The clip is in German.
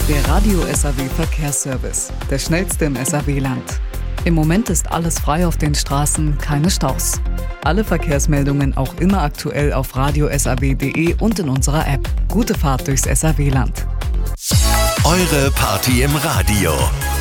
Der Radio SAW Verkehrsservice, der schnellste im SAW-Land. Im Moment ist alles frei auf den Straßen, keine Staus. Alle Verkehrsmeldungen auch immer aktuell auf radiosaw.de und in unserer App. Gute Fahrt durchs SAW-Land. Eure Party im Radio.